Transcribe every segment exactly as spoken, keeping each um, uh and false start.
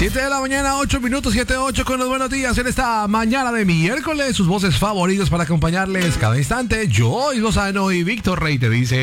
siete de la mañana, ocho minutos, siete ocho con los buenos días en esta mañana de miércoles. Sus voces favoritos para acompañarles cada instante. Joy Lozano y Víctor Rey te dicen...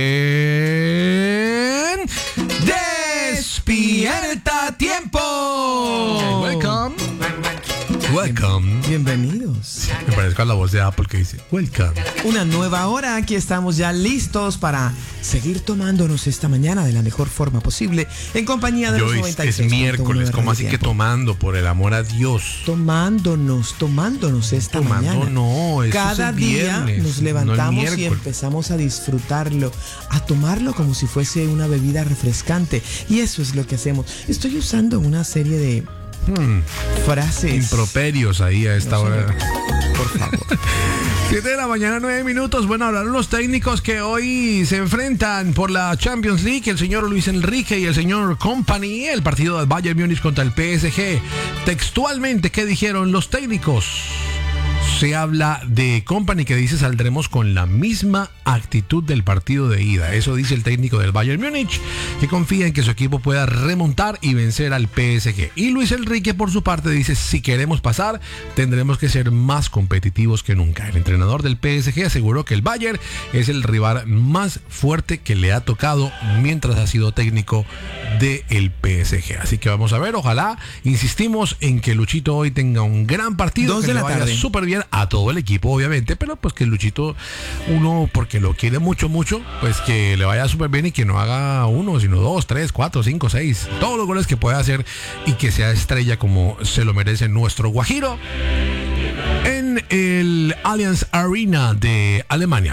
¡Despierta tiempo! Welcome. Welcome. Bienvenidos. Me parezco a la voz de Apple que dice Welcome. Una nueva hora, aquí estamos ya listos para seguir tomándonos esta mañana de la mejor forma posible en compañía de Joyce, los noventa y seis. es miércoles, ¿cómo así que tomando? Por el amor a Dios. Tomándonos, tomándonos esta Tomando, mañana. no, eso Cada es el día viernes, nos no el levantamos y miércoles. empezamos a disfrutarlo, a tomarlo como si fuese una bebida refrescante. Y eso es lo que hacemos. Estoy usando una serie de Hmm. frases. Improperios ahí a esta No, hora. Por favor. siete de la mañana, nueve minutos. Bueno, hablaron los técnicos que hoy se enfrentan por la Champions League. El señor Luis Enrique y el señor Kompany. El partido del Bayern Múnich contra el P S G. Textualmente, ¿qué dijeron los técnicos? Se habla de Kompany que dice saldremos con la misma actitud del partido de ida. Eso dice el técnico del Bayern Múnich, que confía en que su equipo pueda remontar y vencer al P S G. Y Luis Enrique por su parte dice si queremos pasar tendremos que ser más competitivos que nunca. El entrenador del P S G aseguró que el Bayern es el rival más fuerte que le ha tocado mientras ha sido técnico del P S G. Así que vamos a ver, ojalá, insistimos en que Luchito hoy tenga un gran partido, Dos que de le la vaya tarde. súper bien a todo el equipo, obviamente, pero pues que Luchito, uno, porque lo quiere mucho, mucho, pues que le vaya súper bien y que no haga uno, sino dos, tres, cuatro, cinco, seis, todos los goles que pueda hacer y que sea estrella como se lo merece nuestro Guajiro en el Allianz Arena de Alemania.